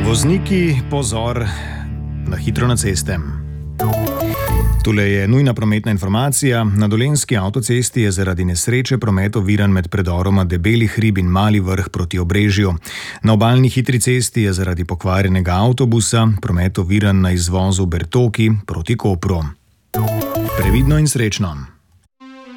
Vozniki, pozor, na hitro na ceste. Tule je nujna prometna informacija. Na Dolenjski avtocesti je zaradi nesreče promet oviran med predoroma Debeli hrib in Mali Vrh proti Obrežju. Na obalni hitri cesti je zaradi pokvarjenega avtobusa promet oviran na izvozu Bertoki proti Kopru. Previdno in srečno!